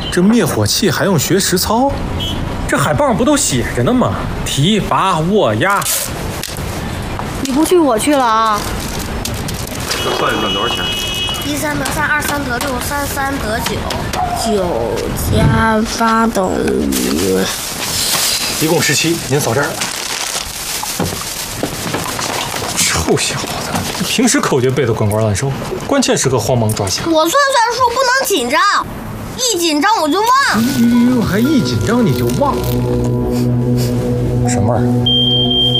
这灭火器还用学实操？ 这海报上不都写着呢吗？提拔握压。 你不去我去了啊！ 这算一算多少钱 ？13得3，23得6，33得9，9加8等于一共17。您扫这儿。臭小子，平时口诀背得滚瓜烂熟，关键时刻慌忙抓瞎。 我算数不能紧张，一紧张我就忘。 哟，还一紧张你就忘？ 什么味儿？